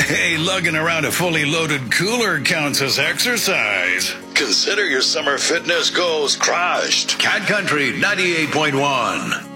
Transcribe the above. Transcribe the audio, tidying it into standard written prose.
Hey, lugging around a fully loaded cooler counts as exercise. Consider your summer fitness goals crushed. Cat Country 98.1.